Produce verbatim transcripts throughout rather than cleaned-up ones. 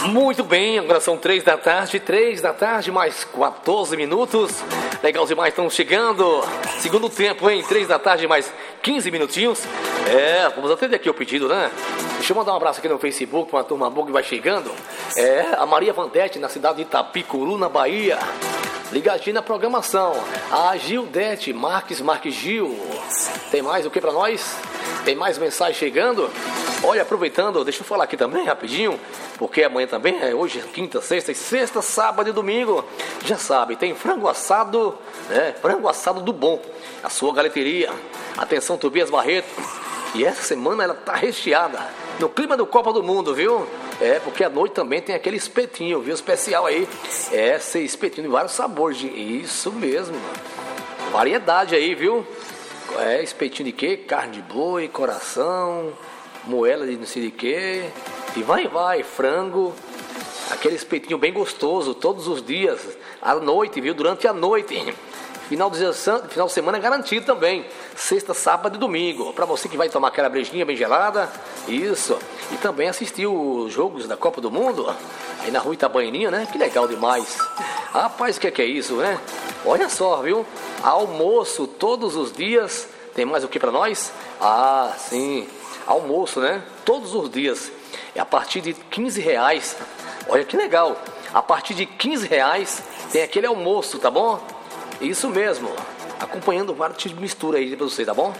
Muito bem, agora são três da tarde, três da tarde, mais quatorze minutos. Legal demais, estão chegando. Segundo tempo, hein? três da tarde, mais quinze minutinhos. É, vamos atender aqui o pedido, né? Deixa eu mandar um abraço aqui no Facebook para uma turma boa que vai chegando. É, a Maria Vandete, na cidade de Itapicuru, na Bahia. Ligadinho na programação. A Gildete Marques Marques Gil. Tem mais o que para nós? Tem mais mensagem chegando? Olha, aproveitando, deixa eu falar aqui também rapidinho, porque amanhã também é hoje, quinta, sexta e sexta, sábado e domingo. Já sabe, tem frango assado, né? Frango assado do bom, a sua galeteria. Atenção, Tobias Barreto. E essa semana ela tá recheada no clima do Copa do Mundo, viu? É, porque à noite também tem aquele espetinho, viu? Especial aí. É, esse espetinho de vários sabores. De... Isso mesmo. Variedade aí, viu? É, espetinho de quê? Carne de boi, coração, moela de não sei de quê. E vai, vai, frango. Aquele espetinho bem gostoso, todos os dias, à noite, viu? Durante a noite. Final de, final de semana é garantido também. Sexta, sábado e domingo. Para você que vai tomar aquela brejinha bem gelada. Isso. E também assistir os jogos da Copa do Mundo. Aí na rua Itabaianinha, né? Que legal demais. Rapaz, o que é, que é isso, né? Olha só, viu? Almoço todos os dias. Tem mais o que para nós? Ah, sim. Almoço, né? Todos os dias. É a partir de quinze reais. Olha que legal. A partir de quinze reais tem aquele almoço, tá bom? Isso mesmo, acompanhando vários tipos de mistura aí pra você, tá bom?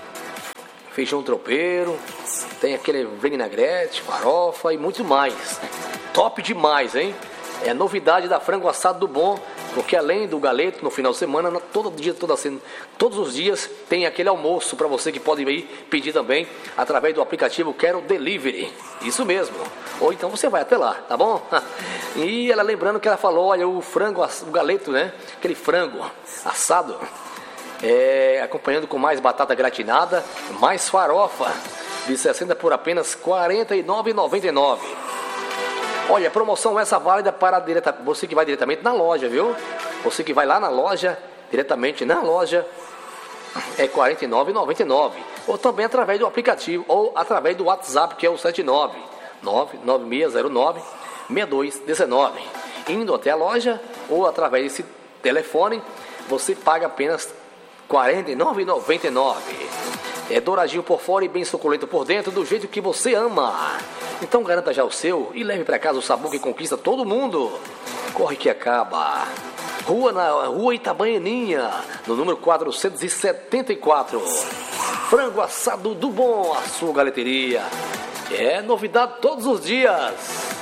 Feijão tropeiro, tem aquele vinagrete, farofa e muito mais. Top demais, hein? É novidade da frango assado do bom, porque além do galeto no final de semana, todo dia, toda, todos os dias tem aquele almoço para você que pode ir pedir também através do aplicativo Quero Delivery. Isso mesmo. Ou então você vai até lá, tá bom? E ela lembrando que ela falou, olha, o frango, o galeto, né? Aquele frango assado, é, acompanhando com mais batata gratinada, mais farofa, de sessenta por apenas quarenta e nove reais e noventa e nove centavos. Olha, a promoção essa válida para direta, você que vai diretamente na loja, viu? Você que vai lá na loja, diretamente na loja, é quarenta e nove reais e noventa e nove centavos. Ou também através do aplicativo, ou através do WhatsApp, que é o sete nove nove nove seis zero nove seis dois um nove. Indo até a loja, ou através desse telefone, você paga apenas quarenta e nove reais e noventa e nove centavos. É douradinho por fora e bem suculento por dentro, do jeito que você ama. Então garanta já o seu e leve para casa o sabor que conquista todo mundo. Corre que acaba. Rua na Rua Itabaianinha, no número quatrocentos e setenta e quatro. Frango assado do bom, a sua galeteria. É novidade todos os dias.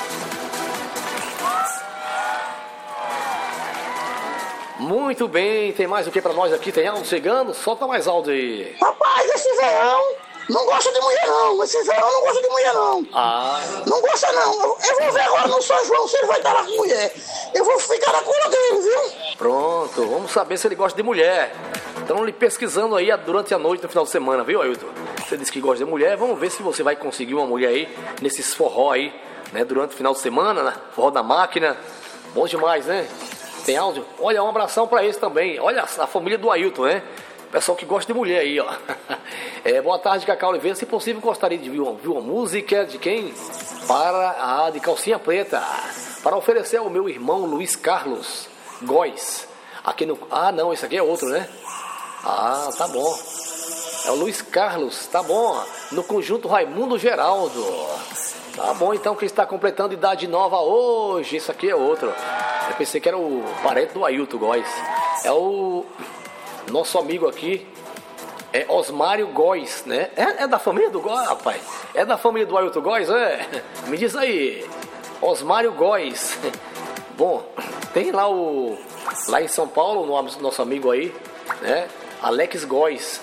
Muito bem, tem mais o que pra nós aqui? Tem áudio chegando? Solta mais áudio aí. Rapaz, esse verão não gosta de mulher não. Esse verão não gosta de mulher não. Ah. Não gosta não. Eu, eu vou ver agora no São João se ele vai estar lá com mulher. Eu vou ficar na cola dele, viu? Pronto, vamos saber se ele gosta de mulher. Estão lhe pesquisando aí durante a noite, no final de semana, viu, Ailton? Você disse que gosta de mulher, vamos ver se você vai conseguir uma mulher aí, nesses forró aí, né? Durante o final de semana, né? Forró da máquina. Bom demais, né? Tem áudio? Olha, um abração pra esse também. Olha a família do Ailton, né? Pessoal que gosta de mulher aí, ó. É, boa tarde, Cacau Oliveira. Se possível, gostaria de ver uma, ver uma música de quem? Para a de Calcinha Preta. Para oferecer ao meu irmão Luiz Carlos Góes. Aqui no... Ah, não, esse aqui é outro, né? Ah, tá bom. É o Luiz Carlos, tá bom. No conjunto Raimundo Geraldo. Tá bom, então, que está completando idade nova hoje. Isso aqui é outro. Eu pensei que era o parente do Ailton Góes. É o nosso amigo aqui, é Osmário Góes, né? É, é da família do Góes, rapaz? É da família do Ailton Góes, é? Me diz aí, Osmário Góes. Bom, tem lá o... Lá em São Paulo, o nosso amigo aí, né? Alex Góes.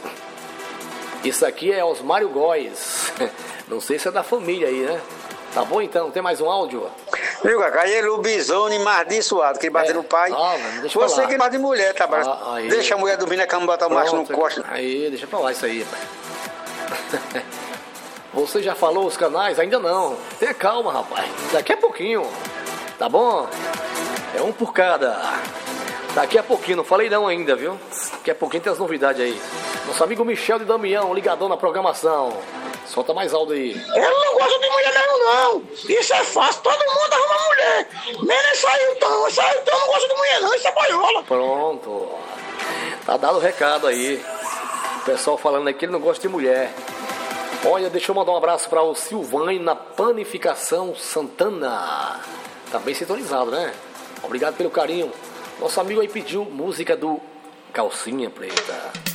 Isso aqui é Osmário Góes. Não sei se é da família aí, né? Tá bom então, tem mais um áudio? Viu, Cacá? Aí ele, o bisone mais suado, que ele bateu É. no pai. Ah, mano, deixa Você pra lá. que bate de mulher, tá? Ah, aí. Deixa a mulher dormir na cama, botar o macho no Pronto. costo. Aí, deixa pra lá isso aí, pai. Você já falou os canais? Ainda não. Tenha calma, rapaz. Daqui a pouquinho. Tá bom? É um por cada. Daqui a pouquinho, não falei não ainda, viu? Daqui a pouquinho tem as novidades aí. Nosso amigo Michel de Damião, ligadão na programação. Solta mais áudio aí. Ela não gosta de mulher não, não. Isso é fácil, todo mundo arruma não, isso aí então eu não gosto de mulher não, isso é boiola. Pronto. Tá dado o recado aí. O pessoal falando aqui que ele não gosta de mulher. Olha, deixa eu mandar um abraço para o Silvânio na Panificação Santana. Tá bem sintonizado, né? Obrigado pelo carinho. Nosso amigo aí pediu música do Calcinha Preta.